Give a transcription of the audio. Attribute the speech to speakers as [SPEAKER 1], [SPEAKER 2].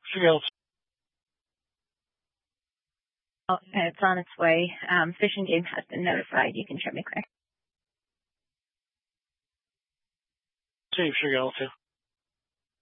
[SPEAKER 1] Field.
[SPEAKER 2] Oh, it's on its way. Fish and Game has been notified. You can show me quick.
[SPEAKER 1] Save Sugar Alpha.